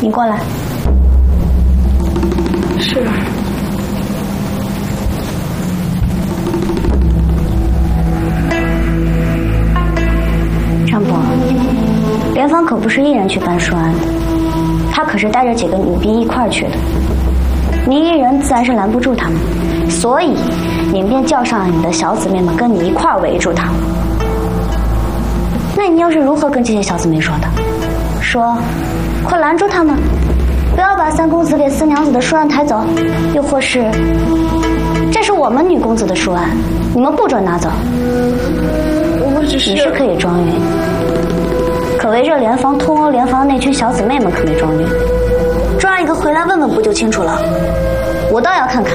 你过来。 是。 张伯，莲芳可不是一人去办书案的，她可是带着几个女兵一块儿去的。你一人自然是拦不住他们，所以你便叫上了你的小姊妹们跟你一块儿围住她。那你又是如何跟这些小姊妹说的？说，快拦住他们，不要把三公子给四娘子的书案抬走，又或是，这是我们女公子的书案，你们不准拿走。 我只是…… 你是可以装晕，可围着莲芳通欧莲芳的那群小姊妹们可没装晕。抓一个回来问问不就清楚了？我倒要看看